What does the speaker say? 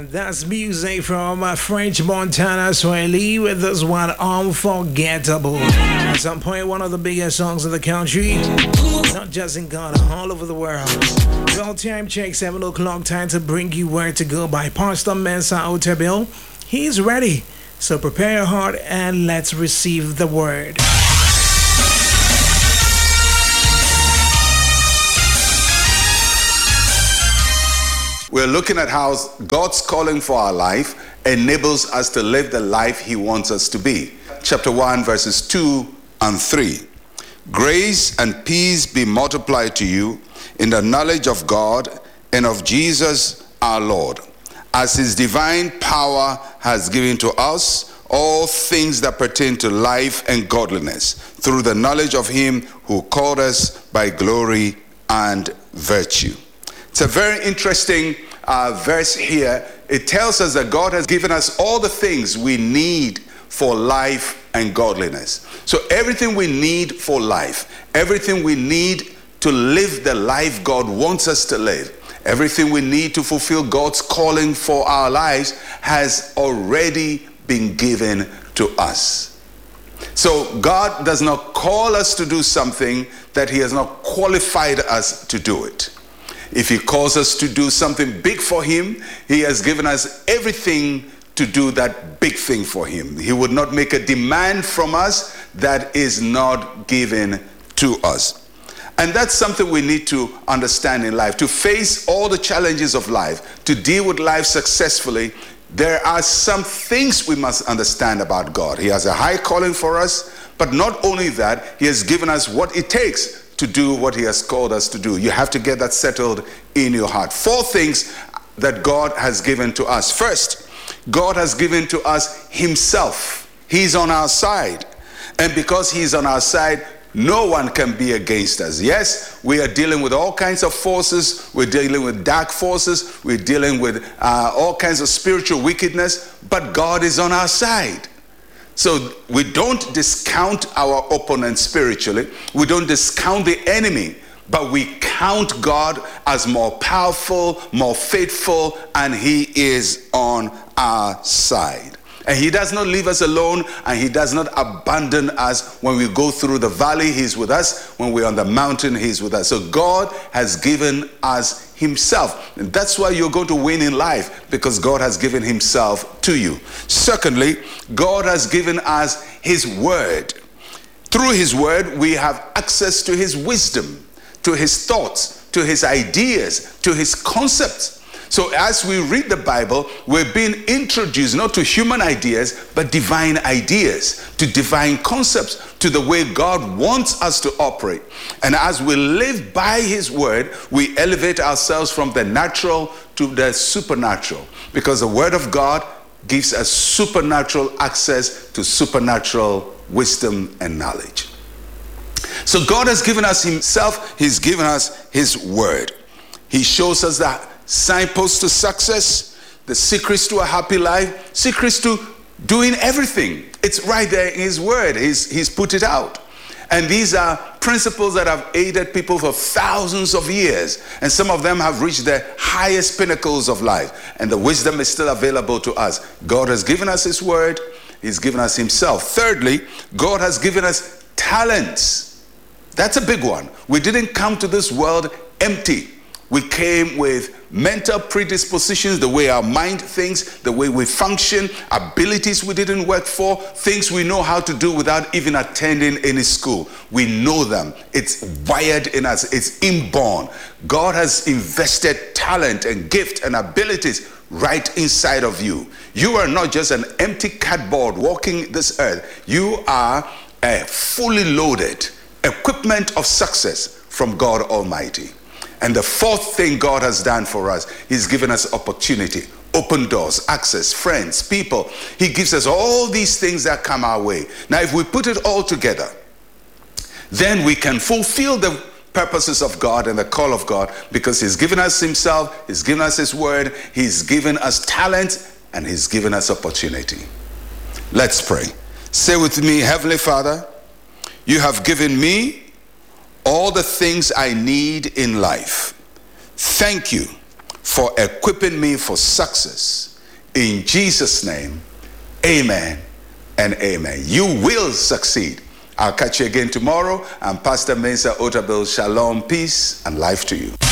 That's music from French Montana Swahili with this one Unforgettable. At some point, one of the biggest songs in the country, not just in Ghana, all over the world. Well, time check, 7 o'clock, time to bring you Where to Go by Pastor Mensa Otabil. He's ready, so prepare your heart and let's receive the word. We're looking at how God's calling for our life enables us to live the life He wants us to be. Chapter 1, verses 2 and 3. Grace and peace be multiplied to you in the knowledge of God and of Jesus our Lord, as His divine power has given to us all things that pertain to life and godliness, through the knowledge of Him who called us by glory and virtue. It's a very interesting verse here. It tells us that God has given us all the things we need for life and godliness. So everything we need for life, everything we need to live the life God wants us to live, everything we need to fulfill God's calling for our lives has already been given to us. So God does not call us to do something that He has not qualified us to do it. If He calls us to do something big for Him, He has given us everything to do that big thing for Him. He would not make a demand from us that is not given to us. And that's something we need to understand in life. To face all the challenges of life, to deal with life successfully, there are some things we must understand about God. He has a high calling for us, but not only that, He has given us what it takes to do what He has called us to do. You have to get that settled in your heart. 4 things that God has given to us. First, God has given to us Himself. He's on our side. And because He's on our side, no one can be against us. Yes, we are dealing with all kinds of forces. We're dealing with dark forces. We're dealing with all kinds of spiritual wickedness. But God is on our side. So we don't discount our opponent spiritually. We don't discount the enemy. But we count God as more powerful, more faithful, and He is on our side. And He does not leave us alone, and He does not abandon us. When we go through the valley, He's with us. When we're on the mountain, He's with us. So God has given us Himself. And that's why you're going to win in life, because God has given Himself to you. Secondly, God has given us His Word. Through His Word, we have access to His wisdom, to His thoughts, to His ideas, to His concepts. So as we read the Bible, we're being introduced not to human ideas, but divine ideas, to divine concepts, to the way God wants us to operate. And as we live by His Word, we elevate ourselves from the natural to the supernatural, because the Word of God gives us supernatural access to supernatural wisdom and knowledge. So God has given us Himself. He's given us His Word. He shows us that signposts to success, the secrets to a happy life, secrets to doing everything. It's right there in His Word. He's put it out. And these are principles that have aided people for thousands of years. And some of them have reached the highest pinnacles of life. And the wisdom is still available to us. God has given us His Word. He's given us Himself. Thirdly, God has given us talents. That's a big one. We didn't come to this world empty. We came with mental predispositions, the way our mind thinks, the way we function, abilities we didn't work for, things we know how to do without even attending any school. We know them. It's wired in us. It's inborn. God has invested talent and gift and abilities right inside of you. You are not just an empty cardboard walking this earth. You are a fully loaded equipment of success from God Almighty. And the 4th thing God has done for us, He's given us opportunity, open doors, access, friends, people. He gives us all these things that come our way. Now, if we put it all together, then we can fulfill the purposes of God and the call of God, because He's given us Himself, He's given us His Word, He's given us talent, and He's given us opportunity. Let's pray. Say with me, Heavenly Father, You have given me all the things I need in life. Thank You for equipping me for success. In Jesus' name, amen and amen. You will succeed. I'll catch you again tomorrow. I'm Pastor Mensa Otabil. Shalom, peace, and life to you.